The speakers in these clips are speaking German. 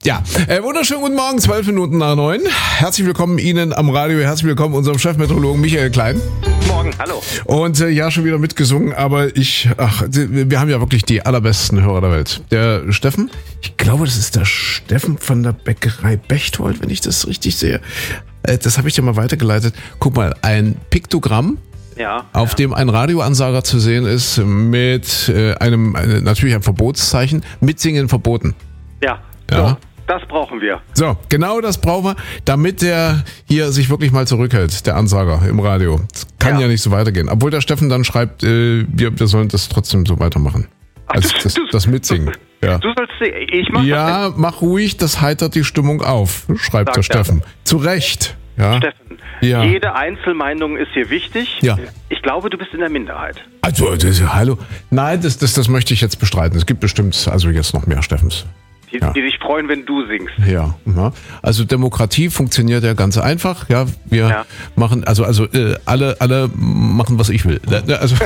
Ja, wunderschönen guten Morgen, 12 Minuten nach 9. Herzlich willkommen Ihnen am Radio, herzlich willkommen unserem Chefmeteorologen Michael Klein. Morgen, hallo. Und ja, schon wieder mitgesungen, aber wir haben ja wirklich die allerbesten Hörer der Welt. Der Steffen, ich glaube, das ist der Steffen von der Bäckerei Bechtold, wenn ich das richtig sehe. Das habe ich dir mal weitergeleitet. Guck mal, ein Piktogramm. Ja, auf dem ein Radioansager zu sehen ist mit natürlich ein Verbotszeichen, mitsingen verboten. Ja. Ja. Das brauchen wir. So, genau das brauchen wir, damit der hier sich wirklich mal zurückhält, der Ansager im Radio. Das kann ja nicht so weitergehen. Obwohl der Steffen dann schreibt, wir sollen das trotzdem so weitermachen. Also das Mitsingen. Ja. Du sollst, ich mach ja, mach ruhig, das heitert die Stimmung auf, schreibt der Steffen. Zu Recht. Ja. Steffen, jede Einzelmeinung ist hier wichtig. Ja. Ich glaube, du bist in der Minderheit. Also, hallo. Nein, das möchte ich jetzt bestreiten. Es gibt bestimmt jetzt noch mehr Steffens. Die sich freuen, wenn du singst. Ja. Also Demokratie funktioniert ja ganz einfach. Ja, wir machen, alle machen, was ich will. Also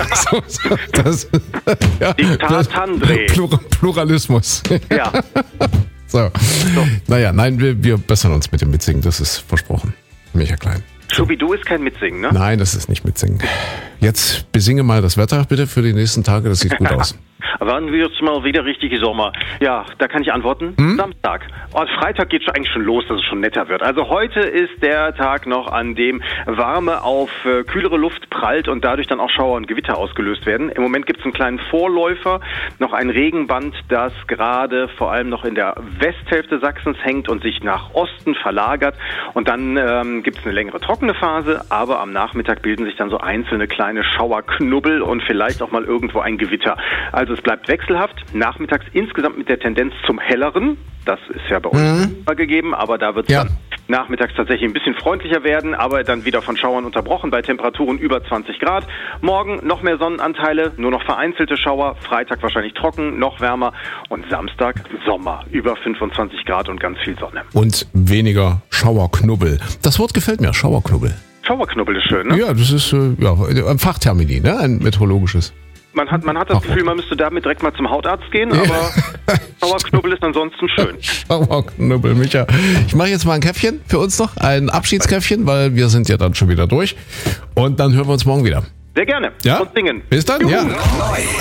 Diktat André. Pluralismus. Ja. So. Naja, nein, wir bessern uns mit dem Mitsingen, das ist versprochen. Michael Klein. Schubidu ist kein Mitsingen, ne? Nein, das ist nicht Mitsingen. Jetzt besinge mal das Wetter bitte für die nächsten Tage, das sieht gut aus. Wann wird's mal wieder richtig Sommer? Ja, da kann ich antworten. Samstag. Und Freitag geht eigentlich schon los, dass es schon netter wird. Also heute ist der Tag noch, an dem Warme auf kühlere Luft prallt und dadurch dann auch Schauer und Gewitter ausgelöst werden. Im Moment gibt es einen kleinen Vorläufer, noch ein Regenband, das gerade vor allem noch in der Westhälfte Sachsens hängt und sich nach Osten verlagert. Und dann gibt es eine längere trockene Phase, aber am Nachmittag bilden sich dann so einzelne kleine Schauerknubbel und vielleicht auch mal irgendwo ein Gewitter. Also es bleibt wechselhaft, nachmittags insgesamt mit der Tendenz zum Helleren. Das ist ja bei uns immer gegeben, aber da wird es dann nachmittags tatsächlich ein bisschen freundlicher werden, aber dann wieder von Schauern unterbrochen bei Temperaturen über 20 Grad. Morgen noch mehr Sonnenanteile, nur noch vereinzelte Schauer, Freitag wahrscheinlich trocken, noch wärmer und Samstag Sommer, über 25 Grad und ganz viel Sonne. Und weniger Schauerknubbel. Das Wort gefällt mir, Schauerknubbel. Schauerknubbel ist schön, ne? Ja, das ist ein Fachtermini, ne? Ein meteorologisches. Man hat das Gefühl, man müsste damit direkt mal zum Hautarzt gehen, aber Schauerknubbel ist ansonsten schön. Schauerknubbel, Micha. Ich mache jetzt mal ein Käffchen für uns noch, ein Abschiedskäffchen, weil wir sind ja dann schon wieder durch. Und dann hören wir uns morgen wieder. Sehr gerne. Ja? Und singen. Bis dann. Juhu. Ja.